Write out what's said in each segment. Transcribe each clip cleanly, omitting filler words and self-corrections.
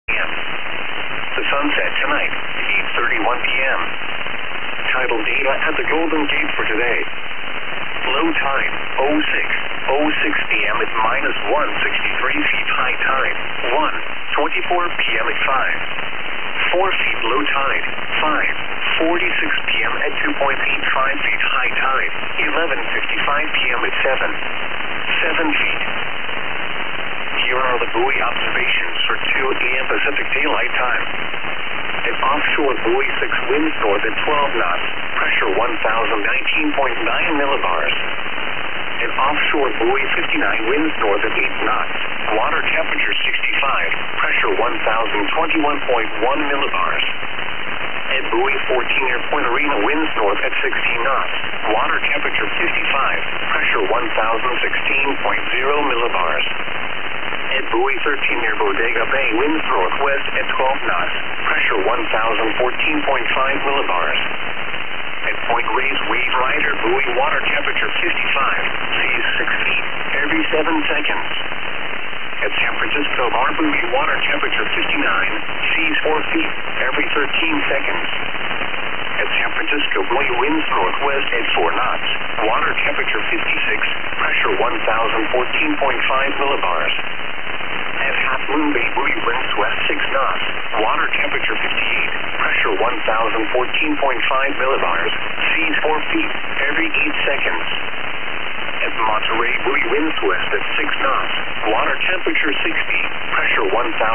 p.m. The sunset tonight, 8:31 p.m. Tidal data at the Golden Gate for today. Low tide, 06 p.m. at minus 163 feet. High tide, 1:24 p.m. at 4 feet. Low tide, 5:46 p.m. at 2.85 feet. High tide, 11:55 p.m. at 7 feet. Here are the buoy observations for 2 a.m. Pacific Daylight Time. At offshore buoy 6, winds north at 12 knots, pressure 1,019.9 millibars. At offshore buoy 59, winds north at 8 knots, water temperature 65, pressure 1,021.1 millibars. At buoy 14 near Point Arena, winds north at 16 knots, water temperature 55, pressure 1,016.0 millibars. At buoy 13 near Bodega Bay, winds northwest at 12 knots, pressure 1,014.5 millibars. At Point Reyes, wave rider, buoy, water temperature 55, seas 6 feet every 7 seconds. At San Francisco Bar, buoy, water temperature 59, seas 4 feet every 13 seconds. At San Francisco buoy, winds northwest at 4 knots, water temperature 56, pressure 1,014.5 millibars. At Half Moon Bay, buoy, winds west 6 knots, water temperature 58, pressure 1,014.5 millibars, seas 4 feet every 8 seconds. At Monterey, buoy, winds west at 6 knots, water temperature 60, pressure 1,014.9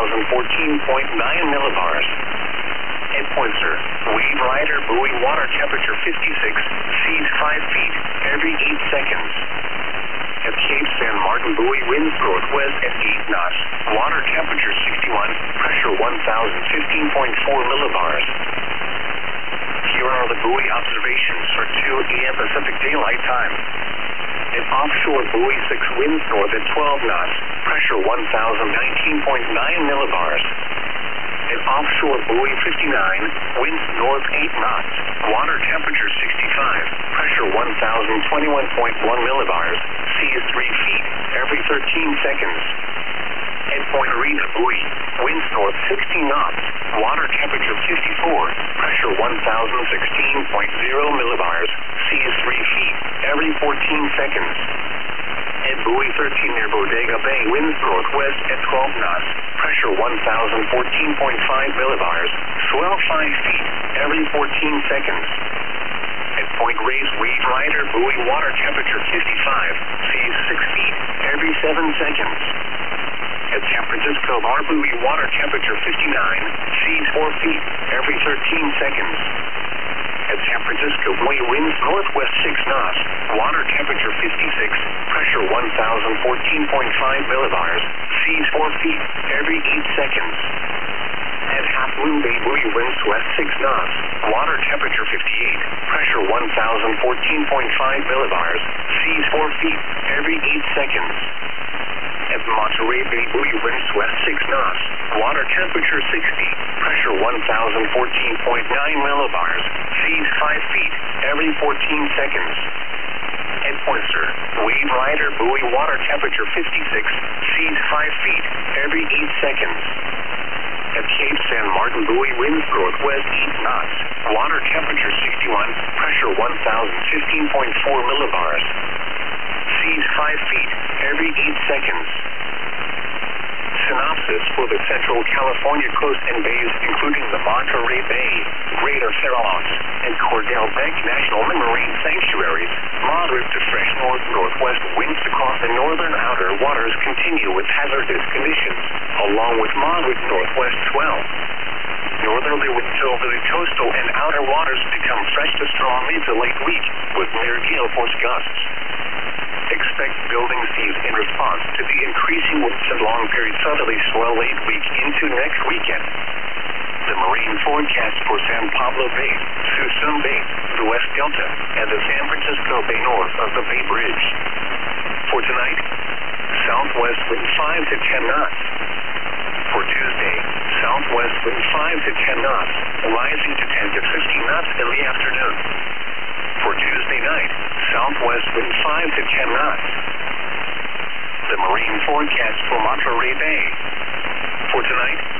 millibars. At Poinsett, wave rider, buoy, water temperature 56, seas 5 feet every 8 seconds. At Cape San Martin, buoy, winds northwest at 8 knots, water temperature 61, pressure 1,015.4 millibars. Here are the buoy observations for 2 a.m. Pacific Daylight Time. At offshore buoy 6, winds north at 12 knots, pressure 1,019.9 millibars. At offshore buoy 59, winds north 8 knots, water temperature 65, pressure 1,021.1 millibars, seas 3 feet every 13 seconds. At Point Arena, buoy, winds north 60 knots, water temperature 54, pressure 1,016.0 millibars, seas 3 feet every 14 seconds. At buoy 13 near Bodega Bay, winds northwest at 12 knots, pressure 1,014.5 millibars, swell 5 feet every 14 seconds. At Point Reyes, wave rider, buoy, water temperature 55, seas 6 feet every 7 seconds. At San Francisco Bar, buoy, water temperature 59, seas 4 feet every 13 seconds. At San Francisco buoy, winds northwest 6 knots, water temperature 56, pressure 1,014.5 millibars, seas 4 feet every 8 seconds. At Half Moon Bay, buoy, winds west 6 knots, water temperature 58, pressure 1,014.5 millibars, seas 4 feet every 8 seconds. At Monterey Bay, buoy, winds west 6 knots, water temperature 60, pressure 1,014.9 millibars, seas 5 feet every 14 seconds. At Poinsett, wave rider, buoy, water temperature 56, seas 5 feet every 8 seconds. At Cape San Martin, buoy, winds northwest 8 knots, water temperature 61, pressure 1,015.4 millibars, seas 5 feet every 8 seconds. Synopsis for the Central California coast and bays, including the Monterey Bay, Greater Farallones, and Cordell Bank National Marine Sanctuaries. Moderate to fresh north-northwest winds across the northern outer waters continue with hazardous conditions, along with moderate northwest swell. Northerly winds over the coastal and outer waters become fresh to strong mid to late week, with near gale force gusts. Expect building seas in response to the increasing winds and long-period southerly swell late week into next weekend. The marine forecast for San Pablo Bay, Suisun Bay, the West Delta, and the San Francisco Bay north of the Bay Bridge. For tonight, southwest wind 5 to 10 knots. For Tuesday, southwest wind 5 to 10 knots, rising to 10 to 15 knots in the afternoon. For Tuesday night, southwest wind 5 to 10 knots. The marine forecast for Monterey Bay. For tonight,